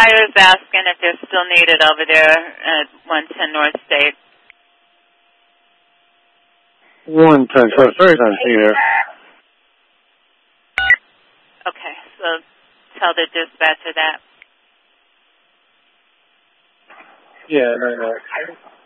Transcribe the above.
Fire is asking if they're still needed over there at 110 North State. 110 North State here. Okay, so tell the dispatcher that. Yeah, no.